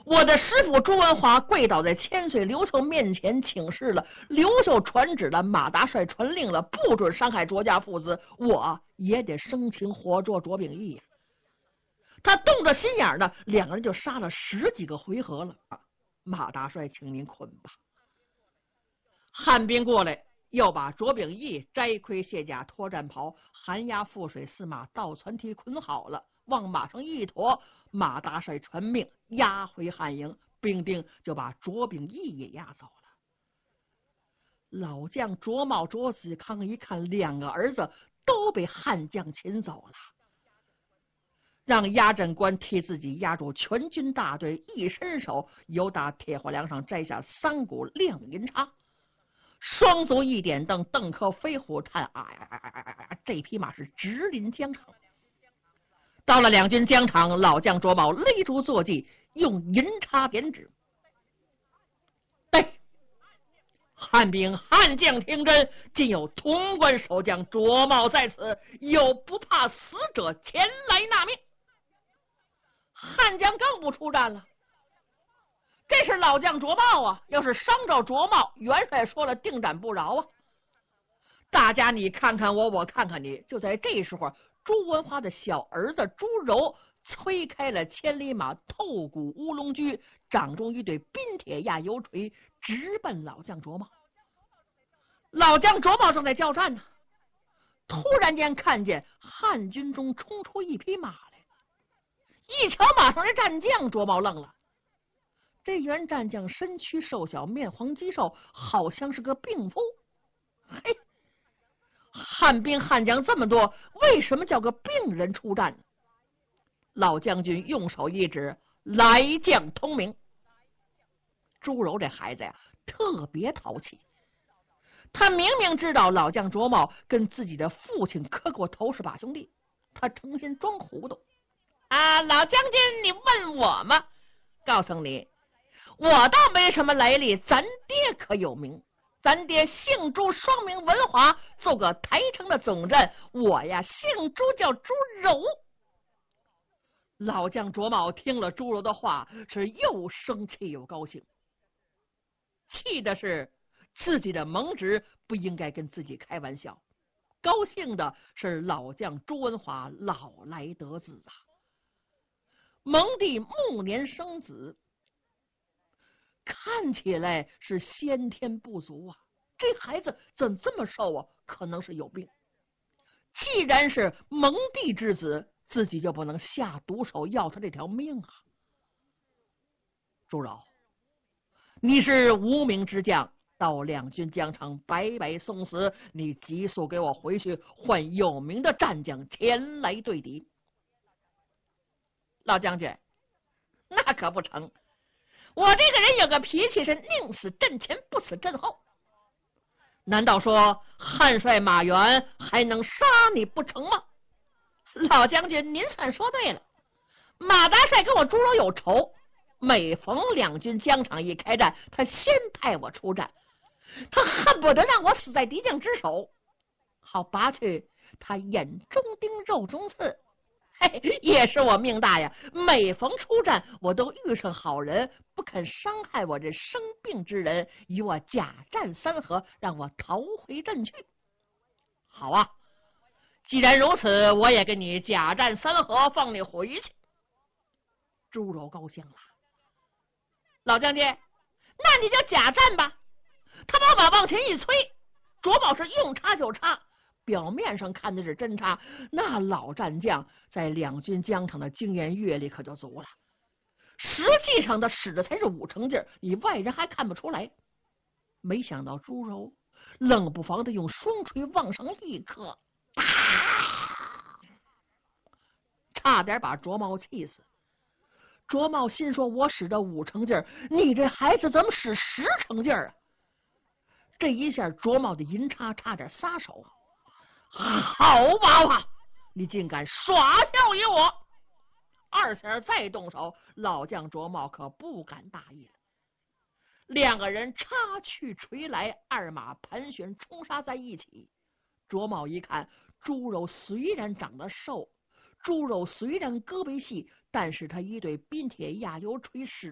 我的师傅朱文华跪倒在千岁刘秀面前请示了，刘秀传旨了，马大帅传令了，不准伤害卓家父子，我也得生擒活捉卓秉义呀。他动着心眼呢，两个人就杀了10几个回合了。马大帅，请您捆吧。汉兵过来，又把卓秉义摘盔卸甲脱战袍，寒鸦覆水4马倒船梯捆好了，往马上一驮。马大帅传命押回汉营，兵丁就把卓秉义也押走了。老将卓茂、卓子康一看2个儿子都被汉将擒走了，让押阵官替自己押住全军大队，一伸手由打铁火梁上摘下3股亮银叉，双足一点蹬，蹬颗飞虎探这匹马是直临疆场。到了两军疆场，老将卓茂勒住坐骑，用银叉点指：“对，汉兵汉将听真，今有潼关守将卓茂在此，有不怕死者前来纳命。”汉将更不出战了，这是老将卓茂啊！要是伤着卓茂，元帅说了定斩不饶啊！大家你看看我，我看看你。就在这时候，朱文华的小儿子朱柔催开了千里马，透骨乌龙驹，掌中一对冰铁压油锤，直奔老将卓茂。老将卓茂正在交战呢，突然间看见汉军中冲出一匹马来，一瞧马上的战将，卓茂愣了。这员战将身躯瘦小，面黄肌瘦，好像是个病夫。嘿，汉兵汉将这么多，为什么叫个病人出战呢？老将军用手一指：“来将通明。”朱柔这孩子呀，特别淘气。他明明知道老将卓茂跟自己的父亲磕过头是把兄弟，他诚心装糊涂。老将军，你问我吗？告诉你，我倒没什么来历，咱爹可有名。咱爹姓朱，双名文华，做个台城的总镇。我呀，姓朱，叫朱柔。老将卓茂听了朱柔的话，是又生气又高兴。气的是自己的盟侄不应该跟自己开玩笑，高兴的是老将朱文华老来得子啊！蒙弟暮年生子，看起来是先天不足啊，这孩子怎这么瘦啊？可能是有病。既然是蒙弟之子，自己就不能下毒手要他这条命啊！朱柔，你是无名之将，到两军疆场白白送死，你急速给我回去换有名的战将前来对敌。老将军，那可不成，我这个人有个脾气是宁死阵前不死阵后，难道说汉帅马援还能杀你不成吗？老将军您算说对了，马大帅跟我朱柔有仇，每逢两军疆场一开战，他先派我出战，他恨不得让我死在敌将之手，好拔去他眼中钉肉中刺。也是我命大呀，每逢出战我都遇上好人，不肯伤害我这生病之人，与我假战3合，让我逃回阵去。好啊，既然如此，我也跟你假战3合，放你回去。朱柔高兴了，老将军，那你就假战吧。他把马往前一催，卓茂是用插就插，表面上看的是真插，那老战将在两军疆场的经验阅历可就足了，实际上他使的才是5成劲，你外人还看不出来。没想到朱柔冷不防的用双锤往上一磕，差点把卓茂气死。卓茂心说，我使的5成劲，你这孩子怎么使10成劲啊？这一下卓茂的银叉差点撒手。好娃娃，你竟敢耍笑于我！2下再动手，老将卓茂可不敢大意了。2个人插去锤来，2马盘旋冲杀在一起。卓茂一看，朱柔虽然长得瘦，朱柔虽然胳膊细，但是他一对冰铁压油锤使